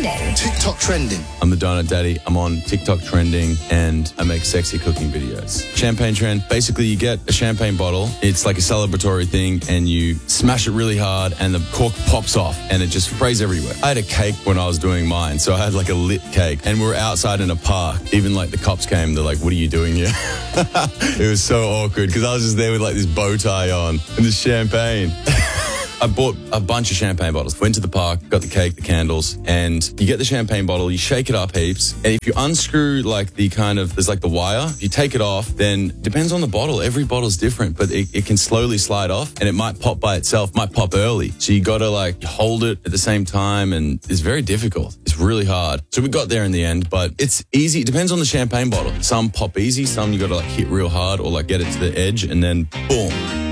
trending. TikTok trending. I'm the Donut Daddy. I'm on TikTok trending and I make sexy cooking videos. Champagne trend. Basically, you get a champagne bottle. It's like a celebratory thing and you smash it really hard and the cork pops off and it just sprays everywhere. I had a cake when I was doing mine, so I had like a lit cake and we were outside in a park. Even like the cops came. They're like, "What are you doing here?" It was so awkward because I was just there with like this bow tie on and this champagne. I bought a bunch of champagne bottles, went to the park, got the cake, the candles, and you get the champagne bottle, you shake it up heaps, and if you unscrew like there's like the wire, if you take it off, then depends on the bottle. Every bottle's different, but it can slowly slide off, and it might pop by itself, might pop early. So you got to like hold it at the same time, and it's very difficult. It's really hard. So we got there in the end, but it's easy. It depends on the champagne bottle. Some pop easy, some you got to like hit real hard or like get it to the edge, and then boom.